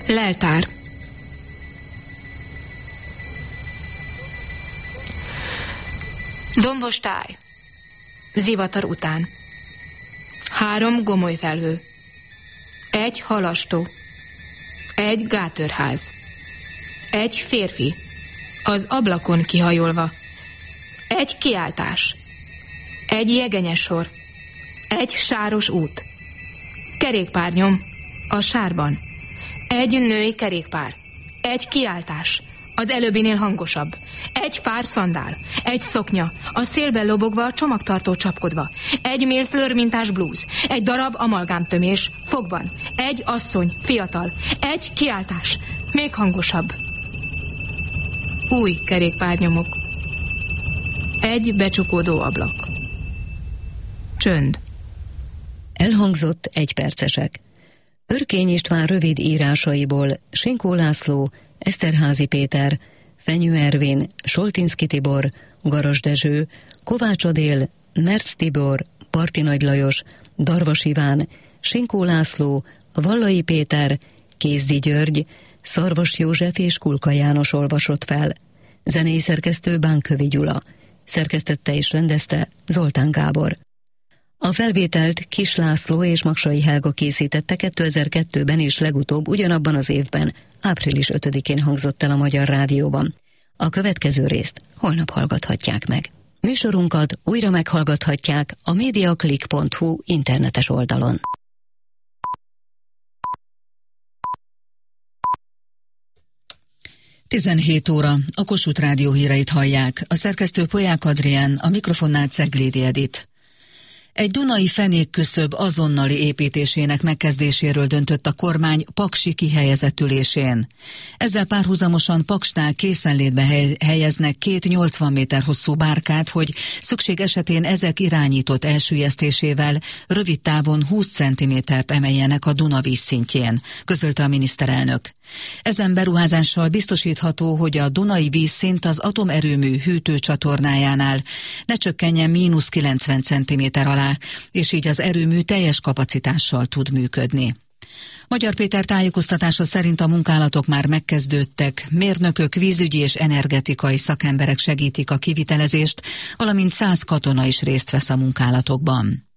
Leltár. Dombos táj. Zivatar után. 3 gomolyfelhő. 1 halastó. 1 gátőrház. 1 férfi, az ablakon kihajolva. 1 kiáltás. 1 jegenyes sor. 1 sáros út. Kerékpárnyom a sárban. 1 női kerékpár. 1 kiáltás, az előbbinél hangosabb. 1 pár szandál. 1 szoknya, a szélben lobogva, a csomagtartó csapkodva. 1 mélflőr mintás blúz. 1 darab amalgámtömés, fogban. 1 asszony, fiatal. 1 kiáltás, még hangosabb. Új kerékpárnyomok. 1 becsukódó ablak. Csönd. Elhangzott 1 percesek. Örkény István rövid írásaiból Sinkó László, Eszterházy Péter, Fenyő Ervin, Soltinszky Tibor, Garas Dezső, Kovács Adél, Merc Tibor, Parti Nagy Lajos, Darvas Iván, Sinkó László, Vallai Péter, Kézdi György, Szarvas József és Kulka János olvasott fel. Zenei szerkesztő Bánkövi Gyula. Szerkesztette és rendezte Zoltán Gábor. A felvételt Kis László és Magsai Helga készítette 2002-ben és legutóbb ugyanabban az évben, április 5-én hangzott el a Magyar Rádióban. A következő részt holnap hallgathatják meg. Műsorunkat újra meghallgathatják a mediaclick.hu internetes oldalon. Tizenhét óra, a Kossuth Rádió híreit hallják. A szerkesztő Polyák Adrián, a mikrofonnál Ceglédi Edit. Egy dunai fenékküszöb azonnali építésének megkezdéséről döntött a kormány paksi kihelyezett ülésén. Ezzel párhuzamosan Paksnál készenlétbe helyeznek 2 80 méter hosszú bárkát, hogy szükség esetén ezek irányított elsüllyesztésével rövid távon 20 cm-t emeljenek a Duna vízszintjén, közölte a miniszterelnök. Ezen beruházással biztosítható, hogy a dunai vízszint az atomerőmű hűtőcsatornájánál ne csökkenjen -90 cm alá, és így az erőmű teljes kapacitással tud működni. Magyar Péter tájékoztatása szerint a munkálatok már megkezdődtek, mérnökök, vízügyi és energetikai szakemberek segítik a kivitelezést, valamint 100 katona is részt vesz a munkálatokban.